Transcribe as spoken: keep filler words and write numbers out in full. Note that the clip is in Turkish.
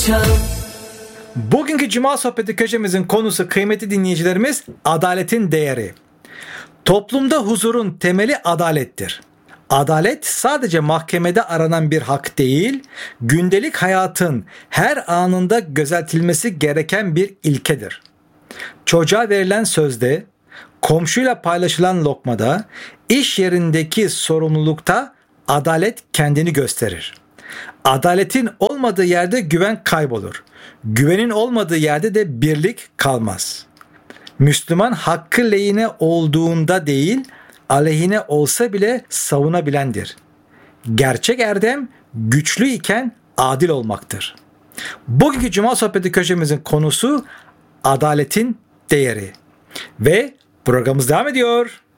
Bugünkü Cuma Sohbeti köşemizin konusu kıymetli dinleyicilerimiz adaletin değeri. Toplumda huzurun temeli adalettir. Adalet sadece mahkemede aranan bir hak değil, gündelik hayatın her anında gözetilmesi gereken bir ilkedir. Çocuğa verilen sözde, komşuyla paylaşılan lokmada, iş yerindeki sorumlulukta adalet kendini gösterir. Adaletin olmadığı yerde güven kaybolur. Güvenin olmadığı yerde de birlik kalmaz. Müslüman hakkı lehine olduğunda değil, aleyhine olsa bile savunabilendir. Gerçek erdem güçlü iken adil olmaktır. Bugünkü Cuma Sohbeti köşemizin konusu adaletin değeri. Ve programımız devam ediyor.